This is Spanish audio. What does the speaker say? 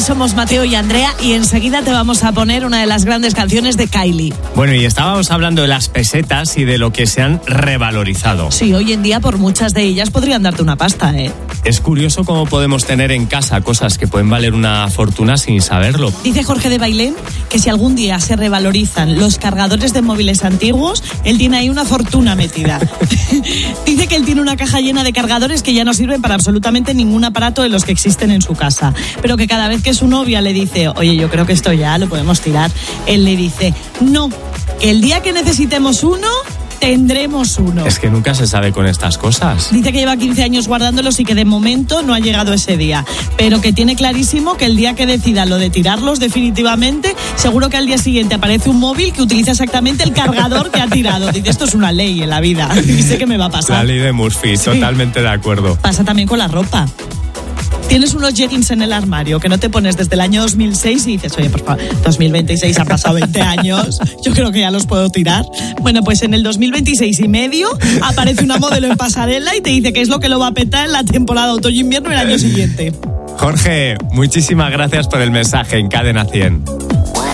días, somos Mateo y Andrea y enseguida te vamos a poner una de las grandes canciones de Kylie. Bueno, y estábamos hablando de las pesetas y de lo que se han revalorizado. Sí, hoy en día por muchas de ellas podrían darte una pasta, ¿eh? Es curioso cómo podemos tener en casa cosas que pueden valer una fortuna sin saberlo. Dice Jorge de Bailén que si algún día se revalorizan los cargadores de móviles antiguos, él tiene ahí una fortuna metida. Dice que él tiene una caja llena de cargadores que ya no sirven para absolutamente ningún aparato de los que existen en su casa, pero que cada vez que su novia le dice, oye, yo creo que esto ya lo podemos tirar, él le dice, no, que el día que necesitemos uno, tendremos uno. Es que nunca se sabe con estas cosas. Dice que lleva 15 años guardándolos y que de momento no ha llegado ese día, pero que tiene clarísimo que el día que decida lo de tirarlos definitivamente, seguro que al día siguiente aparece un móvil que utiliza exactamente el cargador que ha tirado. Dice, esto es una ley en la vida y sé que me va a pasar. La ley de Murphy, sí. Totalmente de acuerdo. Pasa también con la ropa. Tienes unos jeggings en el armario que no te pones desde el año 2006 y dices, oye, por favor, 2026 han pasado 20 años, yo creo que ya los puedo tirar. Bueno, pues en el 2026 y medio aparece una modelo en pasarela y te dice que es lo que lo va a petar en la temporada otoño-invierno el año siguiente. Jorge, muchísimas gracias por el mensaje en Cadena 100.